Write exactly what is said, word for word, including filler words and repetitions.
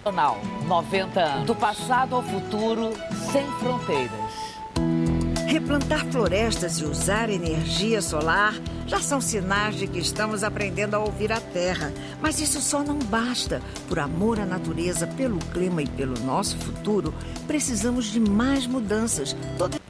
noventa anos. Do passado ao futuro, sem fronteiras. Replantar florestas e usar energia solar já são sinais de que estamos aprendendo a ouvir a Terra. Mas isso só não basta. Por amor à natureza, pelo clima e pelo nosso futuro, precisamos de mais mudanças. Todo...